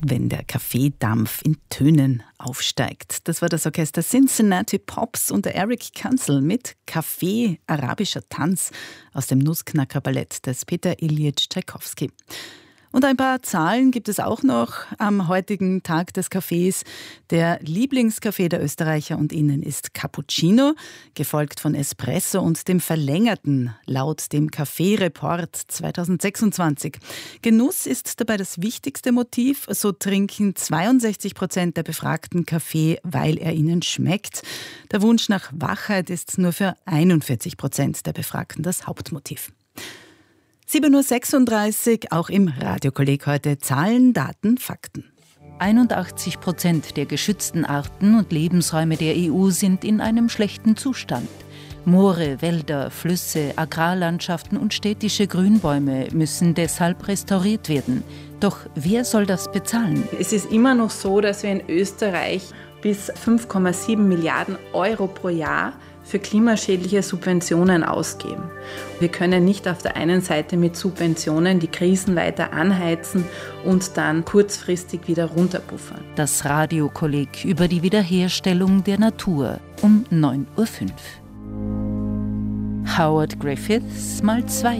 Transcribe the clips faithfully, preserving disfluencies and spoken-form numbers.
wenn der Kaffeedampf in Tönen aufsteigt. Das war das Orchester Cincinnati Pops unter Eric Kanzel mit Kaffee, arabischer Tanz aus dem Nussknacker-Ballett des Peter Iljitsch Tschaikowski. Und ein paar Zahlen gibt es auch noch am heutigen Tag des Kaffees. Der Lieblingskaffee der Österreicher und Innen ist Cappuccino, gefolgt von Espresso und dem Verlängerten, laut dem Kaffee-Report zweitausendsechsundzwanzig. Genuss ist dabei das wichtigste Motiv. So trinken zweiundsechzig Prozent der Befragten Kaffee, weil er ihnen schmeckt. Der Wunsch nach Wachheit ist nur für einundvierzig Prozent der Befragten das Hauptmotiv. sieben Uhr sechsunddreißig, auch im Radiokolleg heute Zahlen, Daten, Fakten. einundachtzig Prozent der geschützten Arten und Lebensräume der E U sind in einem schlechten Zustand. Moore, Wälder, Flüsse, Agrarlandschaften und städtische Grünbäume müssen deshalb restauriert werden. Doch wer soll das bezahlen? Es ist immer noch so, dass wir in Österreich bis fünf Komma sieben Milliarden Euro pro Jahr für klimaschädliche Subventionen ausgeben. Wir können nicht auf der einen Seite mit Subventionen die Krisen weiter anheizen und dann kurzfristig wieder runterpuffern. Das Radiokolleg über die Wiederherstellung der Natur um neun Uhr fünf. Howard Griffiths mal zwei.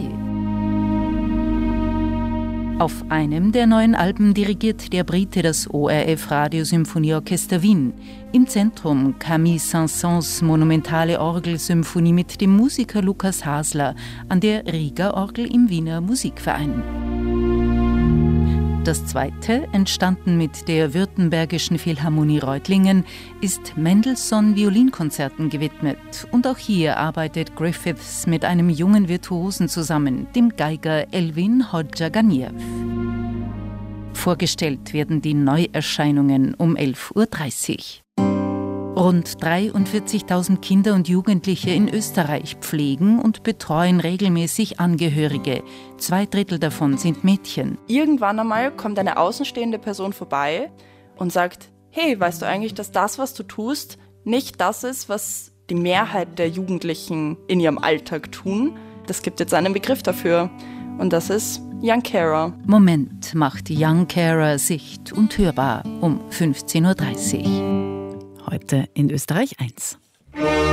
Auf einem der neuen Alben dirigiert der Brite das O R F-Radiosymphonieorchester Wien. Im Zentrum Camille Saint-Saëns monumentale Orgelsymphonie mit dem Musiker Lukas Hasler an der Rieger-Orgel im Wiener Musikverein. Das zweite, entstanden mit der Württembergischen Philharmonie Reutlingen, ist Mendelssohn-Violinkonzerten gewidmet. Und auch hier arbeitet Griffiths mit einem jungen Virtuosen zusammen, dem Geiger Elvin Hodja-Ganiew. Vorgestellt werden die Neuerscheinungen um elf Uhr dreißig. Rund dreiundvierzigtausend Kinder und Jugendliche in Österreich pflegen und betreuen regelmäßig Angehörige. Zwei Drittel davon sind Mädchen. Irgendwann einmal kommt eine außenstehende Person vorbei und sagt, hey, weißt du eigentlich, dass das, was du tust, nicht das ist, was die Mehrheit der Jugendlichen in ihrem Alltag tun? Das gibt jetzt einen Begriff dafür und das ist Young Carer. Moment macht Young Carer sicht- und hörbar um fünfzehn Uhr dreißig. Heute in Österreich eins.